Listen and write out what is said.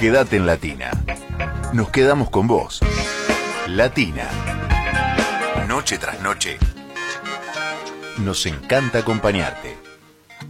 Quédate en Latina. Nos quedamos con vos. Latina. Noche tras noche. Nos encanta acompañarte.